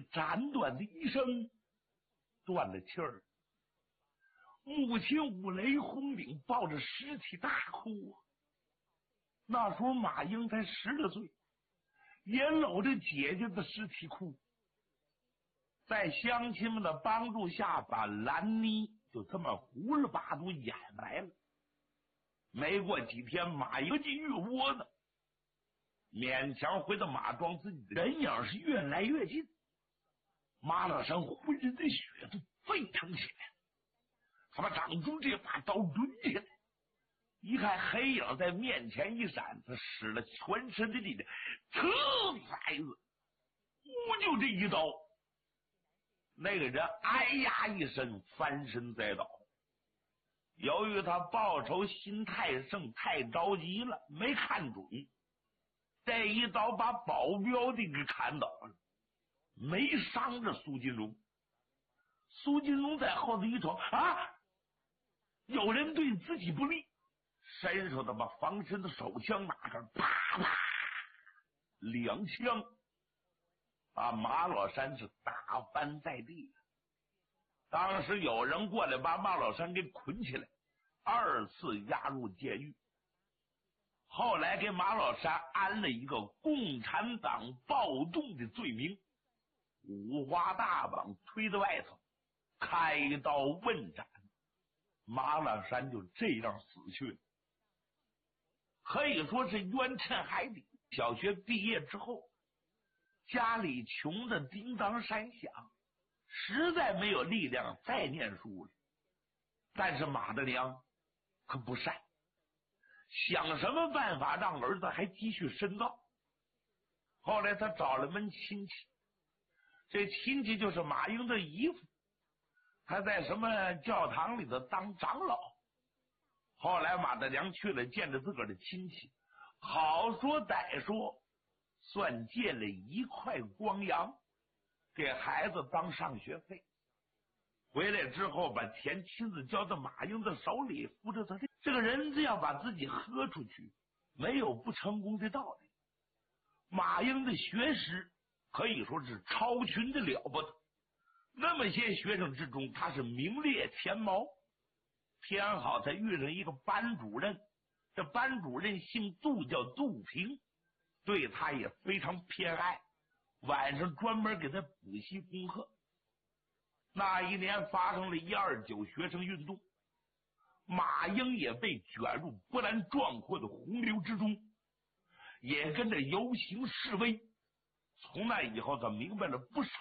斩断的一声，断了气儿。母亲五雷轰顶，抱着尸体大哭啊。那时候马英才10多岁，也搂着姐姐的尸体哭。在乡亲们的帮助下，把兰妮就这么胡了八都掩埋了。没过几天，马英进狱窝呢，勉强回到马庄，自己的人影是越来越近。马老山浑身的血都沸腾起来，他把掌中这把刀抡起来，一看黑影在面前一闪，他使了全身的力量，呲子，就这一刀，那个人哎呀一声翻身栽倒。由于他报仇心太盛，太着急了，没看准，这一刀把保镖的给砍倒了，没伤着苏金荣。苏金荣在后头一瞅啊，有人对自己不利，伸手的把防身的手枪拿着，啪啪2枪，把马老山是打翻在地。当时有人过来把马老山给捆起来，2次押入监狱。后来给马老山安了一个共产党暴动的罪名，五花大绑推到外头，开刀问斩。马老山就这样死去了，可以说是冤沉海底。小学毕业之后，家里穷的叮当山响，实在没有力量再念书了。但是马大娘可不善，想什么办法让儿子还继续深造。后来他找了门亲戚，这亲戚就是马英的姨父，他在什么教堂里头当长老。后来马大娘去了，见着自个儿的亲戚，好说歹说，算借了1块光洋，给孩子当上学费。回来之后，把钱亲自交到马英的手里，扶着他。这个人只要把自己喝出去，没有不成功的道理。马英的学识可以说是超群的了不得，那么些学生之中，他是名列前茅。偏好他遇上一个班主任，这班主任姓杜，叫杜平，对他也非常偏爱，晚上专门给他补习功课。那一年发生了129学生运动，马英也被卷入波澜壮阔的洪流之中，也跟着游行示威。从那以后，他明白了不少